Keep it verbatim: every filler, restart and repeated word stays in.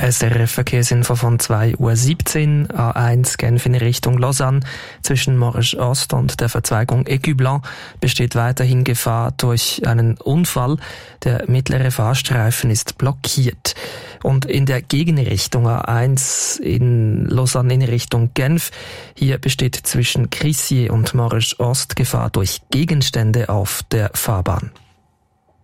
S R F-Verkehrsinfo von zwei Uhr siebzehn, A eins Genf in Richtung Lausanne. Zwischen Morges Ost und der Verzweigung Écu-Blanc besteht weiterhin Gefahr durch einen Unfall. Der mittlere Fahrstreifen ist blockiert. Und in der Gegenrichtung A eins in Lausanne in Richtung Genf, hier besteht zwischen Crissier und Morges Ost Gefahr durch Gegenstände auf der Fahrbahn.